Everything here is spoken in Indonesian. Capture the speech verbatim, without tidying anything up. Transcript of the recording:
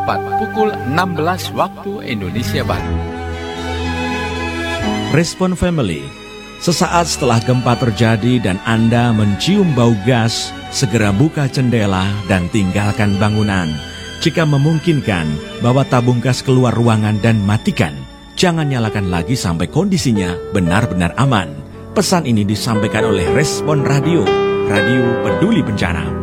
tepat pukul enam belas waktu Indonesia Barat. Respon Family. Sesaat setelah gempa terjadi dan Anda mencium bau gas, segera buka jendela dan tinggalkan bangunan. Jika memungkinkan, bawa tabung gas keluar ruangan dan matikan. Jangan nyalakan lagi sampai kondisinya benar-benar aman. Pesan ini disampaikan oleh Respon Radio, Radio Peduli Bencana.